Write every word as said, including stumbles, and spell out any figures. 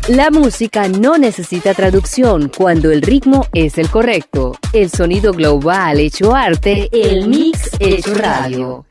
La música no necesita traducción cuando el ritmo es el correcto. El sonido global hecho arte, el mix hecho radio.